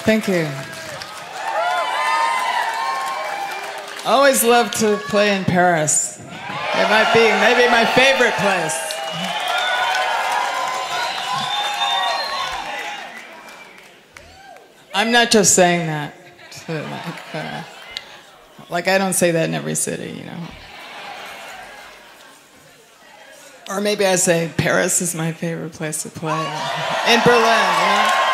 Thank you. Always love to play in Paris. It might be maybe my favorite place. I'm not just saying that. Like I don't say that in every city, you know. Or maybe I say Paris is my favorite place to play. In Berlin, you know.